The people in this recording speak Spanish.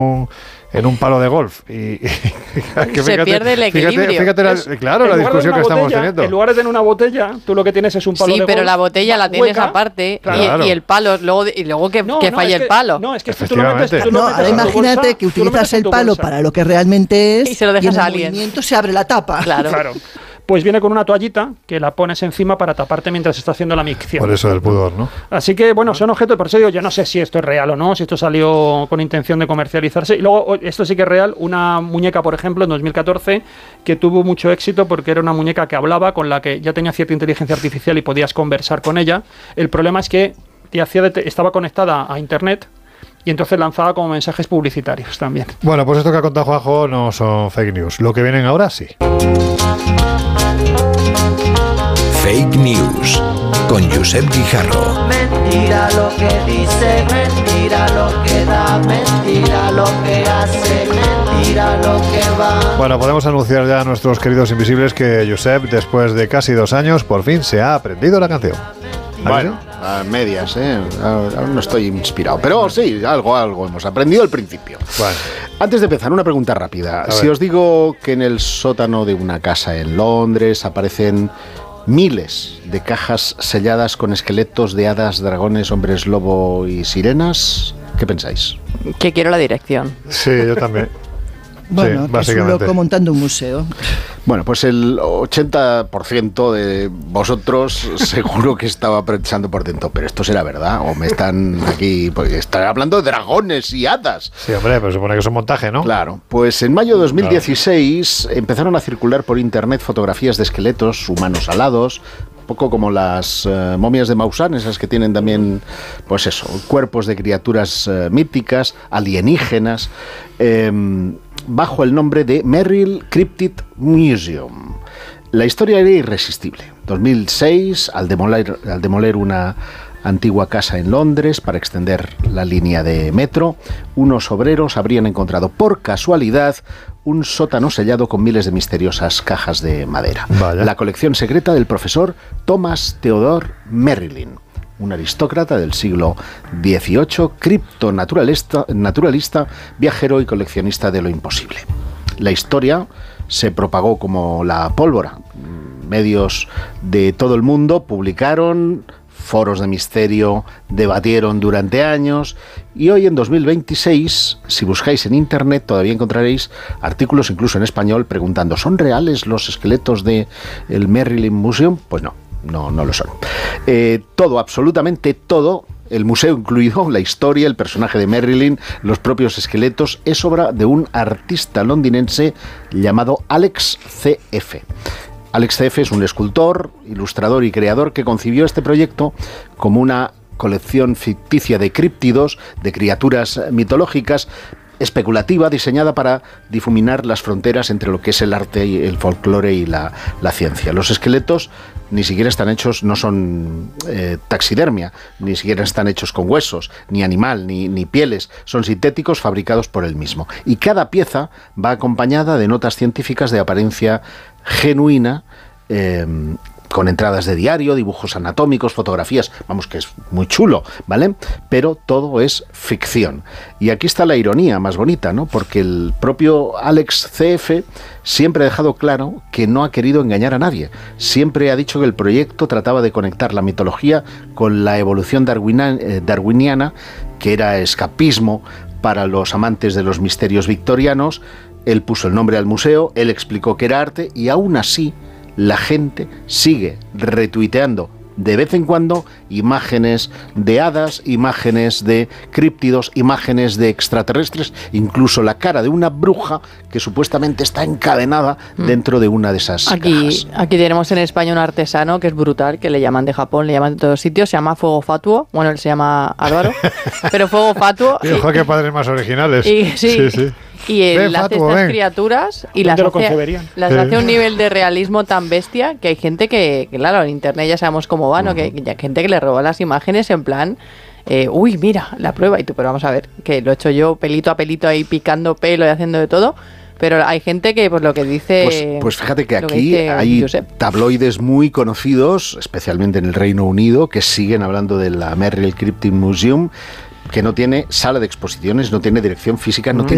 en un palo de golf y se pierde el equilibrio. Fíjate la discusión que estamos teniendo. En lugar de tener una botella, tú lo que tienes es un palo de golf. Sí, pero la botella la tienes aparte, claro. y el palo, luego que falle el palo. No, es que tú lo metes. Ahora imagínate que utilizas el palo para lo que realmente es y se lo dejas y en a el alguien. movimiento se abre la tapa. Claro. Pues viene con una toallita que la pones encima para taparte mientras está haciendo la micción. Por eso del pudor, ¿no? Así que, bueno, son objetos, por eso digo, yo no sé si esto es real o no, si esto salió con intención de comercializarse. Y luego, esto sí que es real, una muñeca, por ejemplo, en 2014, que tuvo mucho éxito porque era una muñeca que hablaba, con la que ya tenía cierta inteligencia artificial y podías conversar con ella. El problema es que estaba conectada a Internet, y entonces lanzaba como mensajes publicitarios también. Bueno, pues esto que ha contado Juanjo no son fake news. Lo que vienen ahora, sí. Fake News con Josep Guijarro. Mentira lo que dice, mentira lo que da, mentira lo que hace, mentira lo que va. Bueno, podemos anunciar ya a nuestros queridos invisibles que Josep, después de casi 2 años, por fin se ha aprendido la canción. Bueno, a medias, aún no estoy inspirado, pero sí, algo hemos aprendido al principio. Bueno. Antes de empezar, una pregunta rápida. Si os digo que en el sótano de una casa en Londres aparecen miles de cajas selladas con esqueletos de hadas, dragones, hombres lobo y sirenas, ¿qué pensáis? Que quiero la dirección. Sí, yo también. Bueno, sí, que es un loco montando un museo. Bueno, pues el 80% de vosotros seguro que estaba pensando por dentro, pero esto será verdad, o me están aquí, porque están hablando de dragones y hadas. Sí, hombre, pues supone que es un montaje, ¿no? Claro, pues en mayo de 2016 empezaron a circular por internet fotografías de esqueletos humanos alados, poco como las momias de Maussan, esas que tienen también, pues eso, cuerpos de criaturas míticas, alienígenas, bajo el nombre de Merrill Cryptid Museum. La historia era irresistible. 2006, al demoler una antigua casa en Londres para extender la línea de metro, unos obreros habrían encontrado por casualidad un sótano sellado con miles de misteriosas cajas de madera. Vaya. La colección secreta del profesor Thomas Theodore Merrillin, un aristócrata del siglo XVIII, criptonaturalista, viajero y coleccionista de lo imposible. La historia se propagó como la pólvora. Medios de todo el mundo publicaron, foros de misterio debatieron durante años, y hoy en 2026, si buscáis en internet, todavía encontraréis artículos incluso en español preguntando: ¿son reales los esqueletos del Merrillin Museum? Pues no lo son. Todo, absolutamente todo, el museo incluido, la historia, el personaje de Merrillin, los propios esqueletos, es obra de un artista londinense llamado Alex C.F. Alex C.F. es un escultor, ilustrador y creador que concibió este proyecto como una colección ficticia de críptidos, de criaturas mitológicas, especulativa, diseñada para difuminar las fronteras entre lo que es el arte y el folclore y la ciencia. Los esqueletos ni siquiera están hechos, no son taxidermia, ni siquiera están hechos con huesos, ni animal, ni pieles, son sintéticos fabricados por él mismo. Y cada pieza va acompañada de notas científicas de apariencia genuina, con entradas de diario, dibujos anatómicos, fotografías, vamos, que es muy chulo, ¿vale? Pero todo es ficción. Y aquí está la ironía más bonita, ¿no? Porque el propio Alex C.F. siempre ha dejado claro que no ha querido engañar a nadie. Siempre ha dicho que el proyecto trataba de conectar la mitología con la evolución darwiniana, que era escapismo para los amantes de los misterios victorianos. Él puso el nombre al museo, él explicó que era arte, y aún así la gente sigue retuiteando de vez en cuando imágenes de hadas, imágenes de críptidos, imágenes de extraterrestres, incluso la cara de una bruja que supuestamente está encadenada dentro de una de esas cajas. Aquí tenemos en España un artesano que es brutal, que le llaman de Japón, le llaman de todos sitios, se llama Fuego Fatuo. Bueno, él se llama Álvaro, pero Fuego Fatuo. Ojo, qué padres más originales. Sí. Y él hace estas criaturas y las hace a un nivel de realismo tan bestia que hay gente que claro, en internet ya sabemos cómo va, ¿no? Que hay gente que le roba las imágenes en plan, uy, mira, la prueba, y tú, pero vamos a ver, que lo he hecho yo pelito a pelito ahí picando pelo y haciendo de todo. Pero hay gente que, pues lo que dice... Pues fíjate que aquí hay tabloides muy conocidos, especialmente en el Reino Unido, que siguen hablando de la Merrill Cryptid Museum, que no tiene sala de exposiciones, no tiene dirección física, no tiene